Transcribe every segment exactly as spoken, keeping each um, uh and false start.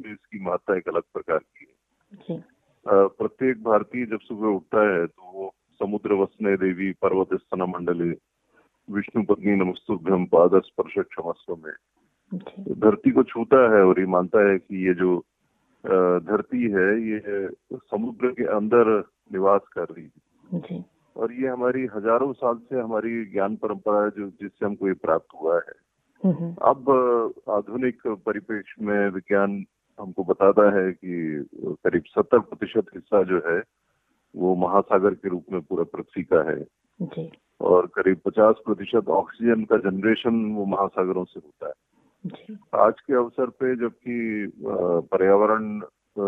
में इसकी महत्ता एक अलग प्रकार की है। जी। प्रत्येक भारतीय जब सुबह उठता है तो वो समुद्र वसने देवी पर्वत स्तन मंडले विष्णु पत्नी नमस्तुभ्यम पाद स्पर्श क्षमस्व में धरती को छूता है और ये मानता है कि ये जो धरती है ये समुद्र के अंदर निवास कर रही है। जी। और ये हमारी हजारों साल से हमारी ज्ञान परंपरा है जो जिससे हमको ये प्राप्त हुआ है। अब आधुनिक परिप्रेक्ष्य में विज्ञान हमको बताता है कि करीब सत्तर प्रतिशत हिस्सा जो है वो महासागर के रूप में पूरा पृथ्वी का है। जी। और करीब पचास प्रतिशत ऑक्सीजन का जनरेशन वो महासागरों से होता है। जी। आज के अवसर पे जबकि पर्यावरण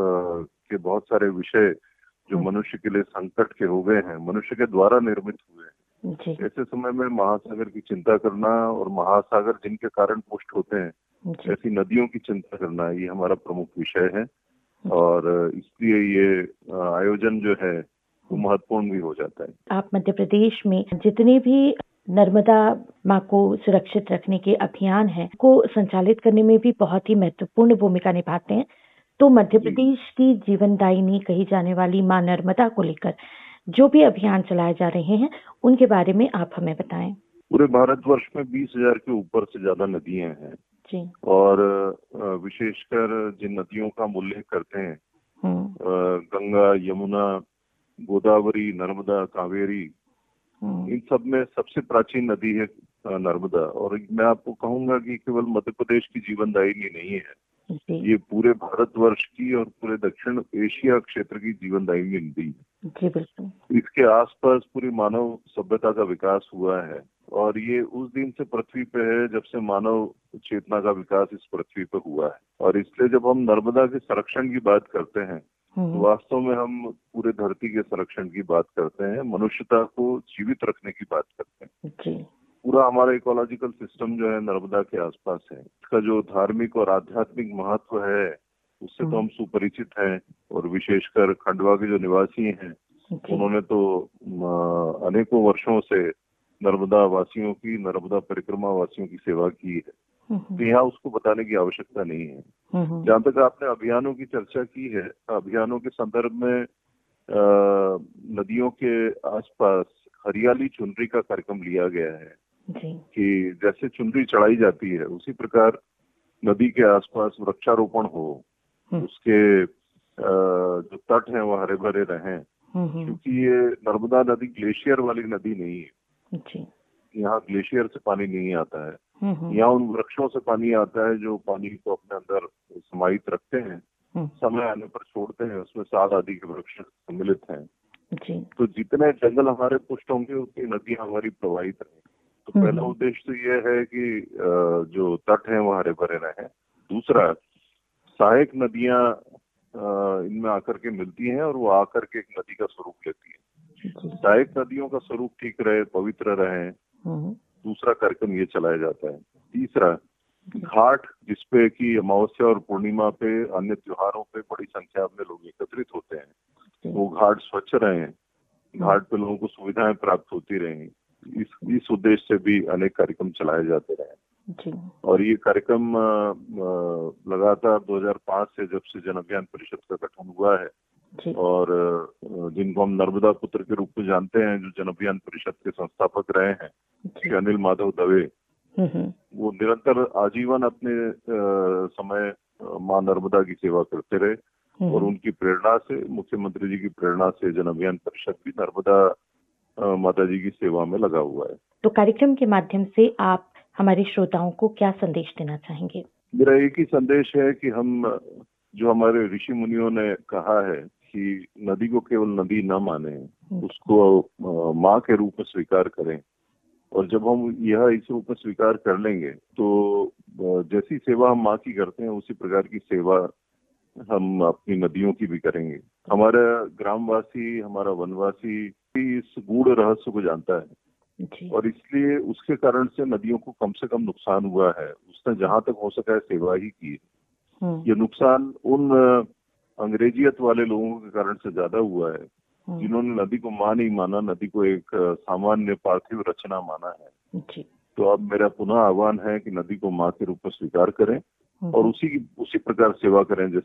के बहुत सारे विषय जो मनुष्य के लिए संकट के हो गए हैं, मनुष्य के द्वारा निर्मित हुए हैं, ऐसे समय में महासागर की चिंता करना और महासागर जिनके कारण पुष्ट होते हैं, ऐसी नदियों की चिंता करना, ये हमारा प्रमुख विषय है। और इसलिए ये आयोजन जो है वो महत्वपूर्ण भी हो जाता है। आप मध्य प्रदेश में जितने भी नर्मदा माँ को सुरक्षित रखने के अभियान हैं, को संचालित करने में भी बहुत ही महत्वपूर्ण भूमिका निभाते हैं। तो मध्य प्रदेश की जीवनदायिनी कही जाने वाली माँ नर्मदा को लेकर जो भी अभियान चलाए जा रहे हैं, उनके बारे में आप हमें बताएं। पूरे भारतवर्ष में बीस हजार के ऊपर से ज्यादा नदियां हैं। जी। और विशेषकर जिन नदियों का हम उल्लेख करते हैं, गंगा, यमुना, गोदावरी, नर्मदा, कावेरी, इन सब में सबसे प्राचीन नदी है नर्मदा। और मैं आपको कहूंगा कि केवल मध्य प्रदेश की जीवनदायिनी नहीं है, ये पूरे भारतवर्ष की और पूरे दक्षिण एशिया क्षेत्र की जीवनदायिनी नदी है। जी बिल्कुल। इसके आसपास पूरी मानव सभ्यता का विकास हुआ है और ये उस दिन से पृथ्वी पे है जब से मानव चेतना का विकास इस पृथ्वी पे हुआ है। और इसलिए जब हम नर्मदा के संरक्षण की बात करते हैं तो वास्तव में हम पूरे धरती के संरक्षण की बात करते हैं, मनुष्यता को जीवित रखने की बात करते हैं। जी। पूरा हमारा इकोलॉजिकल सिस्टम जो है नर्मदा के आसपास है। इसका जो धार्मिक और आध्यात्मिक महत्व है उससे तो हम सुपरिचित हैं। और विशेषकर खंडवा के जो निवासी हैं उन्होंने तो अनेकों वर्षों से नर्मदा वासियों की, नर्मदा परिक्रमा वासियों की सेवा की है, तो यहाँ उसको बताने की आवश्यकता नहीं है। जहाँ तक आपने अभियानों की चर्चा की है, अभियानों के संदर्भ में आ, नदियों के आसपास हरियाली चुनरी का कार्यक्रम लिया गया है जी। कि जैसे चुनरी चढ़ाई जाती है उसी प्रकार नदी के आसपास वृक्षारोपण हो, उसके जो तट हैं वो हरे भरे रहें, क्योंकि ये नर्मदा नदी ग्लेशियर वाली नदी नहीं है। जी। यहाँ ग्लेशियर से पानी नहीं आता है, यहाँ उन वृक्षों से पानी आता है जो पानी को अपने अंदर समाहित रखते हैं, समय आने पर छोड़ते हैं, उसमें सात आदि के वृक्ष सम्मिलित हैं। जी। तो जितने जंगल हमारे पुष्ट होंगे उतनी नदियां हमारी प्रवाहित रहेंगी। तो पहला उद्देश्य तो ये है कि जो तट है वो हरे भरे रहे। दूसरा, सहायक नदियां इनमें आकर के मिलती हैं और वो आकर के एक नदी का स्वरूप लेती है। सहायक नदियों का स्वरूप ठीक रहे, पवित्र रहे, दूसरा कार्यक्रम ये चलाया जाता है। तीसरा, घाट जिसपे कि अमावस्या और पूर्णिमा पे, अन्य त्योहारों पे बड़ी संख्या में लोग एकत्रित होते हैं, वो घाट स्वच्छ रहे, घाट पे लोगों को सुविधाएं प्राप्त होती रहें, इस इस उद्देश्य से भी अनेक कार्यक्रम चलाए जाते रहे। और ये कार्यक्रम लगातार दो हज़ार पाँच से जब से जन अभियान परिषद का गठन हुआ है और जिनको हम नर्मदा पुत्र के रूप में जानते हैं, जो जन अभियान परिषद के संस्थापक रहे हैं श्री अनिल माधव दवे, वो निरंतर आजीवन अपने समय माँ नर्मदा की सेवा करते रहे और उनकी प्रेरणा से, मुख्यमंत्री जी की प्रेरणा से जन अभियान परिषद भी नर्मदा माता जी की सेवा में लगा हुआ है। तो कार्यक्रम के माध्यम से आप हमारे श्रोताओं को क्या संदेश देना चाहेंगे? मेरा एक ही संदेश है कि हम, जो हमारे ऋषि मुनियों ने कहा है कि नदी को केवल नदी न माने, उसको माँ के रूप में स्वीकार करें। और जब हम यह इस रूप में स्वीकार कर लेंगे तो जैसी सेवा हम माँ की करते हैं उसी प्रकार की सेवा हम अपनी नदियों की भी करेंगे। हमारा ग्रामवासी, हमारा वनवासी इस गूढ़ रहस्य को जानता है और इसलिए उसके कारण से नदियों को कम से कम नुकसान हुआ है। उसने जहां तक हो सका है सेवा ही की है। ये नुकसान उन अंग्रेजियत वाले लोगों के कारण से ज्यादा हुआ है जिन्होंने नदी को माँ नहीं माना, नदी को एक सामान्य पार्थिव रचना माना है। जी। तो अब मेरा पुनः आह्वान है कि नदी को माँ के रूप में स्वीकार करें और उसी उसी प्रकार सेवा करें जैसे